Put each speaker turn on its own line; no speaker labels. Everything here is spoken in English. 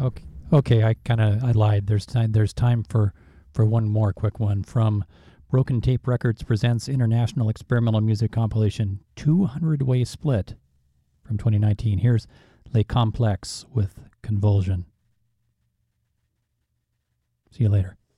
Okay, okay. I lied. There's time for one more quick one from Broken Tape Records presents International Experimental Music Compilation 200 Way Split from 2019. Here's Les Complexes with Convulsion. See you later.